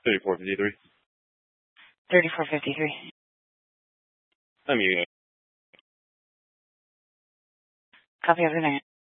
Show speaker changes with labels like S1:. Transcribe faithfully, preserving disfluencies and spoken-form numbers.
S1: thirty-four fifty-three.
S2: thirty-four fifty-three.
S1: I'm you.
S2: Copy of the name.